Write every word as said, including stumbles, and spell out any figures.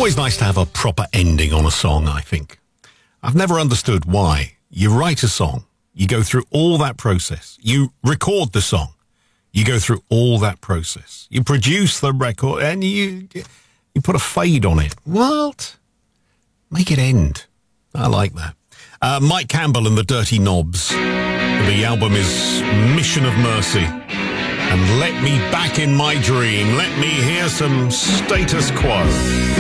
always nice to have a proper ending on a song, I think. I've never understood why. You write a song, you go through all that process, you record the song, you go through all that process, you produce the record, and you you put a fade on it. What? Make it end. I like that. Uh, Mike Campbell and the Dirty Knobs. The album is Mission of Mercy. And Let Me Back in My Dream. Let me hear some Status Quo.